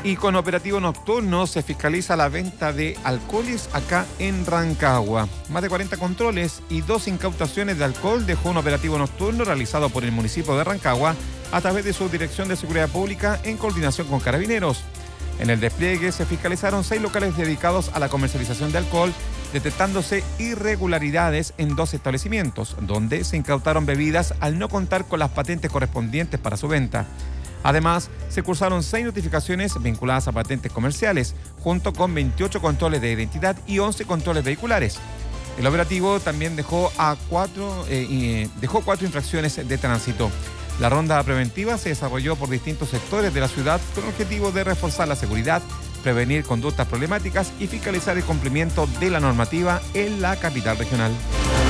Y con operativo nocturno se fiscaliza la venta de alcoholes acá en Rancagua. Más de 40 controles y 2 incautaciones de alcohol dejó un operativo nocturno realizado por el municipio de Rancagua a través de su Dirección de Seguridad Pública en coordinación con Carabineros. En el despliegue se fiscalizaron 6 locales dedicados a la comercialización de alcohol, detectándose irregularidades en 2 establecimientos, donde se incautaron bebidas al no contar con las patentes correspondientes para su venta. Además, se cursaron 6 notificaciones vinculadas a patentes comerciales, junto con 28 controles de identidad y 11 controles vehiculares. El operativo también dejó 4 infracciones de tránsito. La ronda preventiva se desarrolló por distintos sectores de la ciudad con el objetivo de reforzar la seguridad, prevenir conductas problemáticas y fiscalizar el cumplimiento de la normativa en la capital regional.